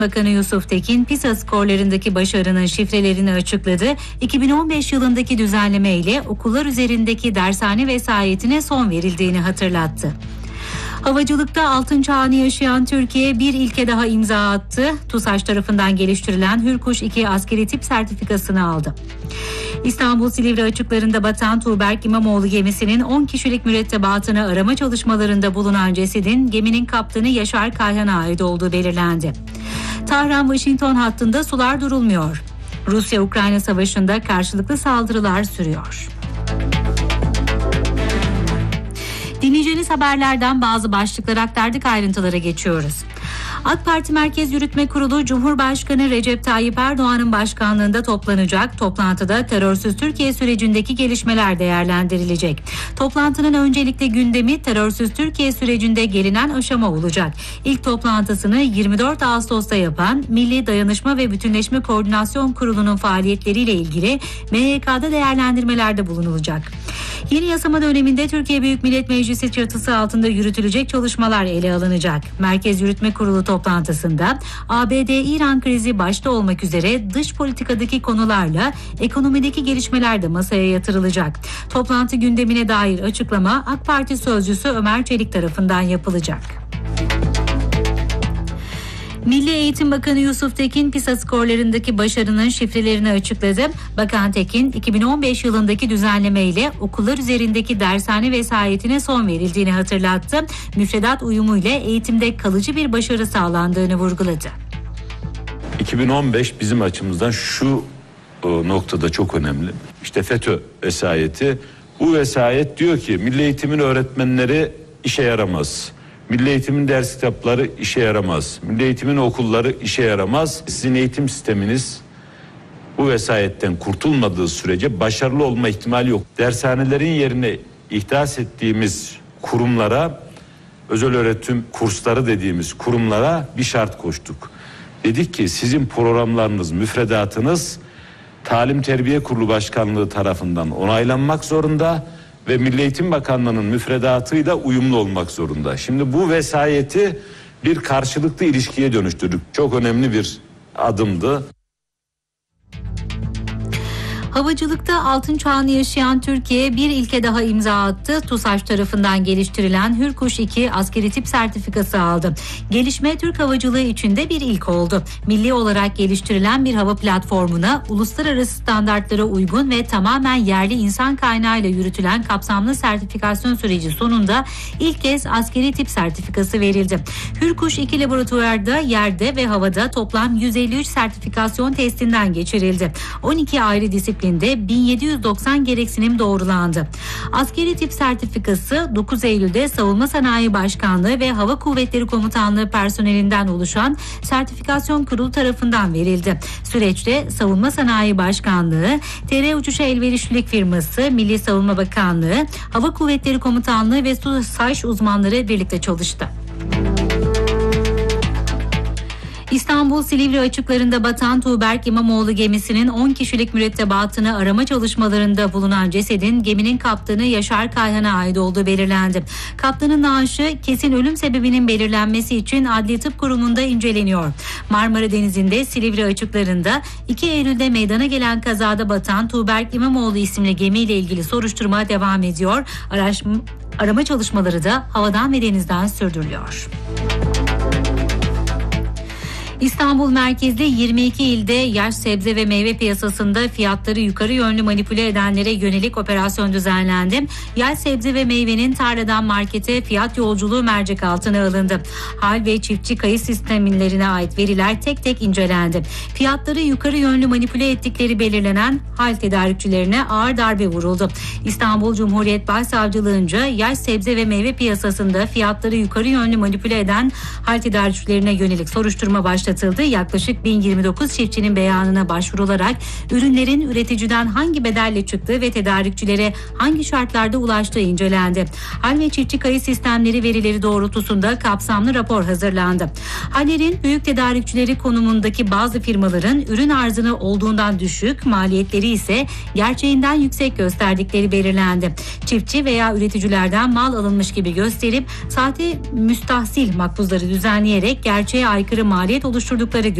Bakanı Yusuf Tekin, PISA skorlarındaki başarının şifrelerini açıkladı. 2015 yılındaki düzenleme ile okullar üzerindeki dershane vesayetine son verildiğini hatırlattı. Havacılıkta altın çağını yaşayan Türkiye bir ilke daha imza attı. TUSAŞ tarafından geliştirilen Hürkuş 2 askeri tip sertifikasını aldı. İstanbul Silivri açıklarında batan Tuğberk İmamoğlu gemisinin 10 kişilik mürettebatını arama çalışmalarında bulunan cesedin geminin kaptanı Yaşar Kayhan'a ait olduğu belirlendi. Tahran-Washington hattında sular durulmuyor. Rusya-Ukrayna savaşında karşılıklı saldırılar sürüyor. Dinleyeceğiniz haberlerden bazı başlıkları aktardık, ayrıntılara geçiyoruz. AK Parti Merkez Yürütme Kurulu Cumhurbaşkanı Recep Tayyip Erdoğan'ın başkanlığında toplanacak. Toplantıda terörsüz Türkiye sürecindeki gelişmeler değerlendirilecek. Toplantının öncelikle gündemi terörsüz Türkiye sürecinde gelinen aşama olacak. İlk toplantısını 24 Ağustos'ta yapan Milli Dayanışma ve Bütünleşme Koordinasyon Kurulu'nun faaliyetleriyle ilgili MYK'da değerlendirmelerde bulunulacak. Yeni yasama döneminde Türkiye Büyük Millet Meclisi çatısı altında yürütülecek çalışmalar ele alınacak. Merkez Yürütme Kurulu toplantısında ABD-İran krizi başta olmak üzere dış politikadaki konularla ekonomideki gelişmeler de masaya yatırılacak. Toplantı gündemine dair açıklama AK Parti sözcüsü Ömer Çelik tarafından yapılacak. Milli Eğitim Bakanı Yusuf Tekin, PISA skorlarındaki başarının şifrelerini açıkladı. Bakan Tekin, 2015 yılındaki düzenleme ile okullar üzerindeki dershane vesayetine son verildiğini hatırlattı. Müfredat uyumu ile eğitimde kalıcı bir başarı sağlandığını vurguladı. 2015 bizim açımızdan şu noktada çok önemli. İşte FETÖ vesayeti. Bu vesayet diyor ki milli eğitimin öğretmenleri işe yaramaz. Milli eğitimin ders kitapları işe yaramaz. Milli eğitimin okulları işe yaramaz. Sizin eğitim sisteminiz bu vesayetten kurtulmadığı sürece başarılı olma ihtimali yok. Dershanelerin yerine ihdas ettiğimiz kurumlara, özel öğretim kursları dediğimiz kurumlara bir şart koştuk. Dedik ki sizin programlarınız, müfredatınız Talim Terbiye Kurulu Başkanlığı tarafından onaylanmak zorunda ve Milli Eğitim Bakanlığı'nın müfredatıyla uyumlu olmak zorunda. Şimdi bu vesayeti bir karşılıklı ilişkiye dönüştürdük. Çok önemli bir adımdı. Havacılıkta altın çağını yaşayan Türkiye bir ilke daha imza attı. TUSAŞ tarafından geliştirilen Hürkuş 2 askeri tip sertifikası aldı. Gelişme Türk havacılığı içinde bir ilk oldu. Milli olarak geliştirilen bir hava platformuna uluslararası standartlara uygun ve tamamen yerli insan kaynağıyla yürütülen kapsamlı sertifikasyon süreci sonunda ilk kez askeri tip sertifikası verildi. Hürkuş 2 laboratuvarda, yerde ve havada toplam 153 sertifikasyon testinden geçirildi. 12 ayrı disiplinde 1790 gereksinim doğrulandı. Askeri tip sertifikası 9 Eylül'de Savunma Sanayi Başkanlığı ve Hava Kuvvetleri Komutanlığı personelinden oluşan sertifikasyon kurulu tarafından verildi. Süreçte Savunma Sanayi Başkanlığı, TR Uçuşa Elverişlilik Firması, Milli Savunma Bakanlığı, Hava Kuvvetleri Komutanlığı ve TUSAŞ uzmanları birlikte çalıştı. İstanbul Silivri açıklarında batan Tuğberk İmamoğlu gemisinin 10 kişilik mürettebatını arama çalışmalarında bulunan cesedin geminin kaptanı Yaşar Kayhan'a ait olduğu belirlendi. Kaptanın naaşı kesin ölüm sebebinin belirlenmesi için Adli Tıp Kurumu'nda inceleniyor. Marmara Denizi'nde Silivri açıklarında 2 Eylül'de meydana gelen kazada batan Tuğberk İmamoğlu isimli gemiyle ilgili soruşturma devam ediyor. Arama çalışmaları da havadan ve denizden sürdürülüyor. İstanbul merkezli 22 ilde yaş sebze ve meyve piyasasında fiyatları yukarı yönlü manipüle edenlere yönelik operasyon düzenlendi. Yaş sebze ve meyvenin tarladan markete fiyat yolculuğu mercek altına alındı. Hal ve çiftçi kayıt sistemlerine ait veriler tek tek incelendi. Fiyatları yukarı yönlü manipüle ettikleri belirlenen hal tedarikçilerine ağır darbe vuruldu. İstanbul Cumhuriyet Başsavcılığınca yaş sebze ve meyve piyasasında fiyatları yukarı yönlü manipüle eden hal tedarikçilerine yönelik soruşturma başlatıldı. Yaklaşık 1029 çiftçinin beyanına başvurularak ürünlerin üreticiden hangi bedelle çıktığı ve tedarikçilere hangi şartlarda ulaştığı incelendi. Hal ve çiftçi kayıt sistemleri verileri doğrultusunda kapsamlı rapor hazırlandı. Hallerin büyük tedarikçileri konumundaki bazı firmaların ürün arzını olduğundan düşük, maliyetleri ise gerçeğinden yüksek gösterdikleri belirlendi. Çiftçi veya üreticilerden mal alınmış gibi gösterip sahte müstahsil makbuzları düzenleyerek gerçeğe aykırı maliyet oluşturmaktadır oluşturdukları